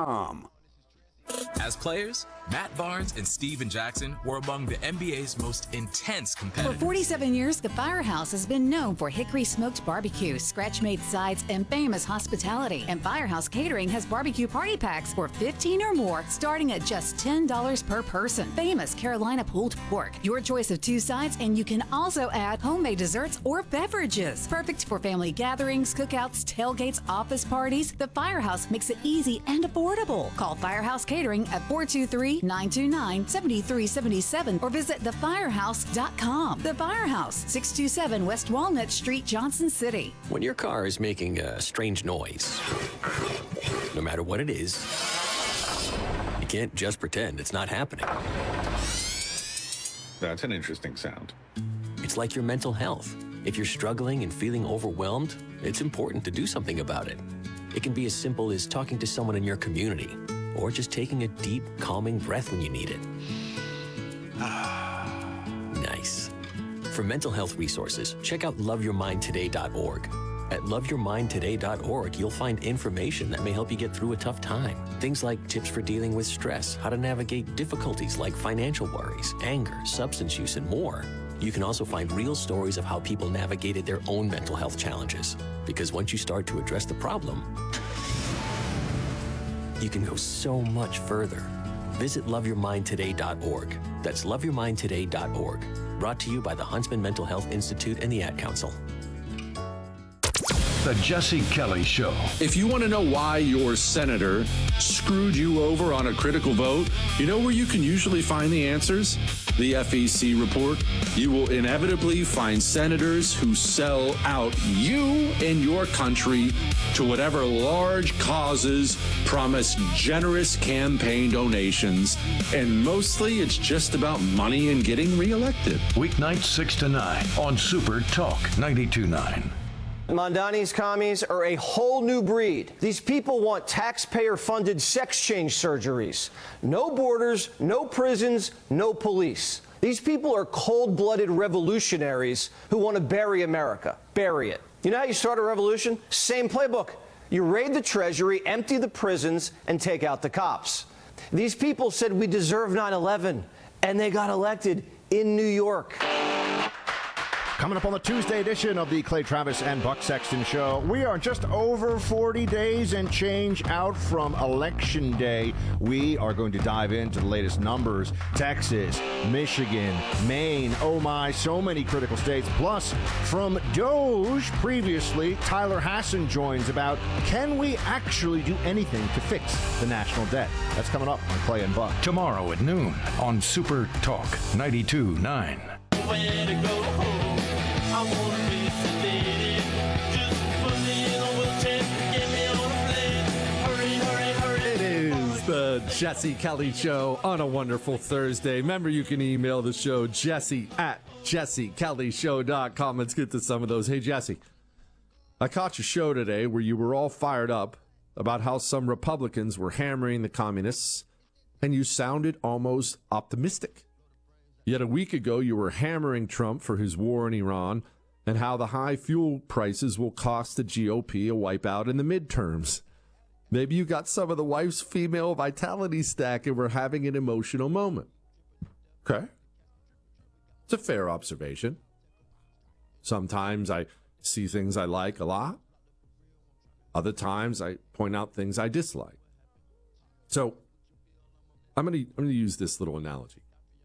FireHouseCaterIng.com. As players, Matt Barnes and Steven Jackson were among the NBA's most intense For competitors. 47 years, the Firehouse has been known for hickory smoked barbecue, scratch-made sides, and famous hospitality. And Firehouse Catering has barbecue party packs for 15 or more, starting at just $10 per person. Famous Carolina pulled pork, your choice of 2 sides, and you can also add homemade desserts or beverages. Perfect for family gatherings, cookouts, tailgates, office parties. The Firehouse makes it easy and affordable. Call Firehouse Catering at 423-929-7377 or visit thefirehouse.com. The Firehouse, 627 West Walnut Street, Johnson City. When your car is making a strange noise, no matter what it is, you can't just pretend it's not happening. That's an interesting sound. It's like your mental health. If you're struggling and feeling overwhelmed, it's important to do something about it. It can be as simple as talking to someone in your community, or just taking a deep, calming breath when you need it. Nice. For mental health resources, check out loveyourmindtoday.org. At loveyourmindtoday.org, you'll find information that may help you get through a tough time. Things like tips for dealing with stress, how to navigate difficulties like financial worries, anger, substance use, and more. You can also find real stories of how people navigated their own mental health challenges. Because once you start to address the problem, you can go so much further. Visit loveyourmindtoday.org. That's loveyourmindtoday.org. Brought to you by the Huntsman Mental Health Institute and the Ad Council. The Jesse Kelly Show. If you want to know why your senator screwed you over on a critical vote, you know where you can usually find the answers? The FEC report. You will inevitably find senators who sell out you and your country to whatever large causes, promise generous campaign donations, and mostly it's just about money and getting reelected. Weeknights 6 to 9 on Super Talk 92.9. Mondani's commies are a whole new breed. These people want taxpayer-funded sex change surgeries. No borders, no prisons, no police. These people are cold-blooded revolutionaries who want to bury America. Bury it. You know how you start a revolution? Same playbook. You raid the Treasury, empty the prisons, and take out the cops. These people said we deserve 9/11, and they got elected in New York. Coming up on the Tuesday edition of the Clay Travis and Buck Sexton Show, we are just over 40 days and change out from Election Day. We are going to dive into the latest numbers. Texas, Michigan, Maine, oh my, so many critical states. Plus, from Doge previously, Tyler Hasson joins about, can we actually do anything to fix the national debt? That's coming up on Clay and Buck. Tomorrow at noon on Super Talk 92.9. It is the Jesse Kelly Show on a wonderful Thursday. Remember, you can email the show, jesse@jessekellyshow.com. Let's get to some of those. Hey, Jesse, I caught your show today where you were all fired up about how some Republicans were hammering the communists, and you sounded almost optimistic. Yet a week ago, you were hammering Trump for his war in Iran and how the high fuel prices will cost the GOP a wipeout in the midterms. Maybe you got some of the wife's female vitality stack and we're having an emotional moment. Okay. It's a fair observation. Sometimes I see things I like a lot. Other times I point out things I dislike. So I'm going to use this little analogy.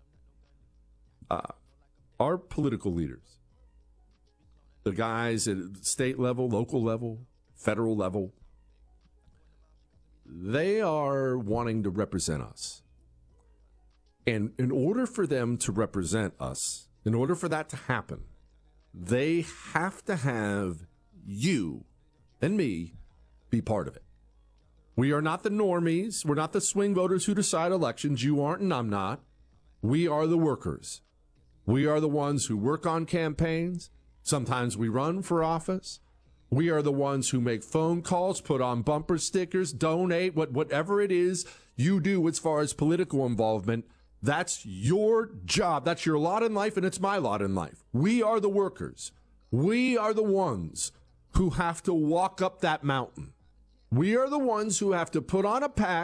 Our political leaders, the guys at state level, local level, federal level, they are wanting to represent us. And in order for them to represent us, in order for that to happen, they have to have you and me be part of it. We are not the normies. We're not the swing voters who decide elections. You aren't and I'm not. We are the workers. We are the ones who work on campaigns. Sometimes we run for office. We are the ones who make phone calls, put on bumper stickers, donate, whatever it is you do as far as political involvement. That's your job. That's your lot in life, and it's my lot in life. We are the workers. We are the ones who have to walk up that mountain. We are the ones who have to put on a pack